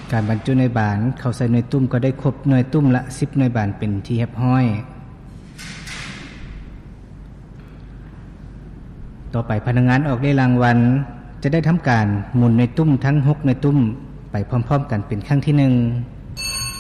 การบรรจุหน่วยบานเข้าใส่หน่วยตุ้มก็ได้ครบหน่วยตุ้มละ10หน่วยบานเป็นที่เรียบร้อยต่อไปพนักงานออกได้รางวัลจะได้ทำการหมุนหน่วยตุ้มทั้ง6หน่วยตุ้มไปพร้อมๆกันเป็นครั้งที่1